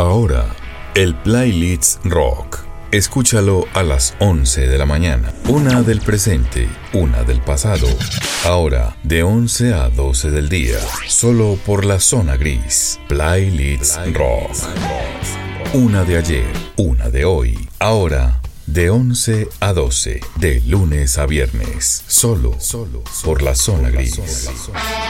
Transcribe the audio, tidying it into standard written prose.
Ahora, el Playlist Rock. Escúchalo a las 11 de la mañana. Una del presente, una del pasado. Ahora, de 11 a 12 del día. Solo por la zona gris. Playlist Rock. Una de ayer, una de hoy. Ahora, de 11 a 12. De lunes a viernes. Solo por la zona gris.